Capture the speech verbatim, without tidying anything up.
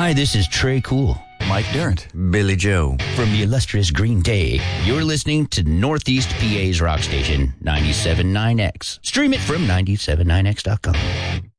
Hi, this is Trey Cool. Mike Durrant. Billy Joe. From the illustrious Green Day, you're listening to Northeast P A's rock station, ninety-seven point nine X. Stream it from ninety-seven point nine X dot com.